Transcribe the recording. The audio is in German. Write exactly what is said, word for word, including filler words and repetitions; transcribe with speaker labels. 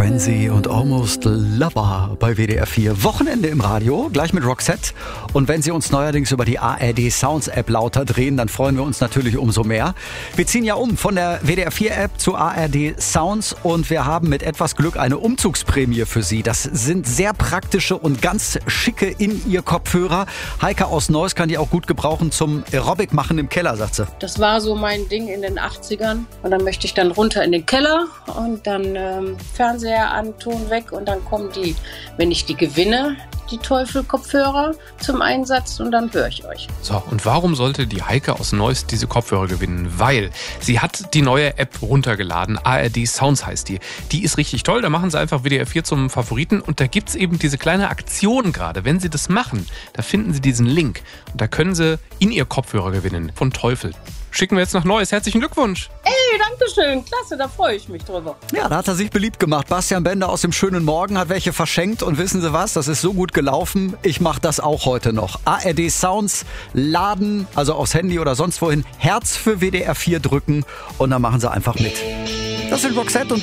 Speaker 1: Frenzy und Almost Lover bei W D R vier. Wochenende im Radio, gleich mit Roxette. Und wenn Sie uns neuerdings über die A R D Sounds App lauter drehen, dann freuen wir uns natürlich umso mehr. Wir ziehen ja um von der W D R vier App zu A R D Sounds und wir haben mit etwas Glück eine Umzugsprämie für Sie. Das sind sehr praktische und ganz schicke In-Ear-Kopfhörer. Heike aus Neuss kann die auch gut gebrauchen zum Aerobic machen im Keller, sagt sie.
Speaker 2: Das war so mein Ding in den achtzigern. Und dann möchte ich dann runter in den Keller und dann ähm, Fernseher an, Ton weg und dann kommen die, wenn ich die gewinne, die Teufel-Kopfhörer zum Einsatz und dann höre ich euch.
Speaker 3: So, und warum sollte die Heike aus Neuss diese Kopfhörer gewinnen? Weil sie hat die neue App runtergeladen, A R D Sounds heißt die. Die ist richtig toll, da machen sie einfach W D R vier zum Favoriten und da gibt es eben diese kleine Aktion gerade. Wenn sie das machen, da finden sie diesen Link und da können sie in ihr Kopfhörer gewinnen von Teufel. Schicken wir jetzt nach Neuss. Herzlichen Glückwunsch.
Speaker 2: Ey, danke schön. Klasse, da freue ich mich drüber.
Speaker 1: Ja, da hat er sich beliebt gemacht. Bastian Bender aus dem schönen Morgen hat welche verschenkt. Und wissen Sie was? Das ist so gut gelaufen. Ich mache das auch heute noch. A R D Sounds laden, also aufs Handy oder sonst wohin, Herz für W D R vier drücken und dann machen Sie einfach mit. Das sind Roxette und